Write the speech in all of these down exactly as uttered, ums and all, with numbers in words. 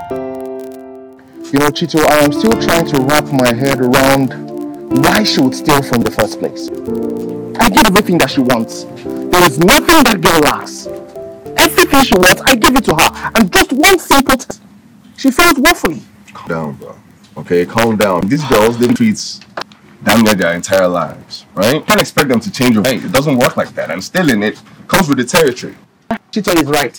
You know, Chito, I am still trying to wrap my head around why she would steal from the first place. I give everything that she wants. There is nothing that girl lacks. Everything she wants, I give it to her. And just one simple test. She failed woefully. Calm down, bro. Okay, calm down. These girls, they treat damn near their entire lives, right? Can't expect them to change overnight. It doesn't work like that. And stealing it comes with the territory. Chito is right.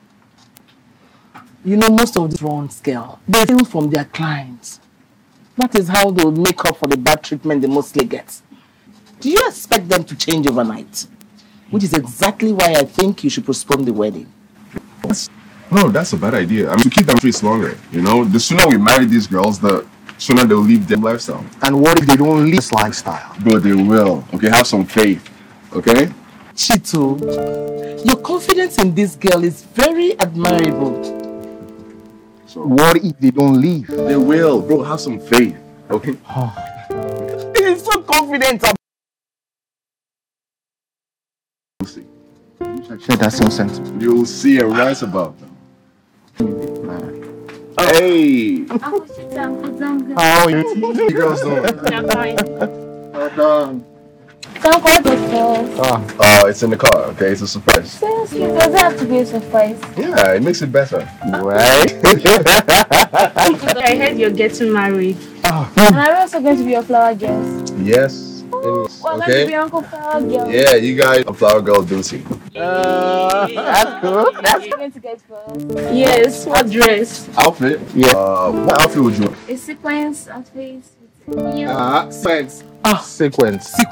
You know, most of these ones, girl, they steal from their clients. That is how they will make up for the bad treatment they mostly get. Do you expect them to change overnight? Which is exactly why I think you should postpone the wedding. That's, no, that's a bad idea. I mean, to keep them trees longer, you know? The sooner we marry these girls, the sooner they'll leave their lifestyle. And what if they don't leave this lifestyle? Bro, they will. Okay, have some faith. Okay? Chito, your confidence in this girl is very admirable. So what if they don't leave? They will. Bro, have some faith. Okay? He's so confident about Share that same sentiment. You'll see and rise about them. Hey! How are you? You girls doing? I'm fine. Well done. Don't go to Ah. Uh, it's in the car, okay? It's a surprise. Seriously, does it have to be a surprise? Yeah, it makes it better. Right? I heard you're getting married. Oh. And I'm also going to be a flower guest. Yes. Well, I'm going to be Okay? Uncle Flower Girl. Yeah, you guys are Flower Girl Dulcie. Uh, that's good. That's you're going to get first. Yes, what dress? Outfit? Yeah. Uh, what outfit would you want? A sequence outfit. Ah, uh, sequence. Ah, sequence.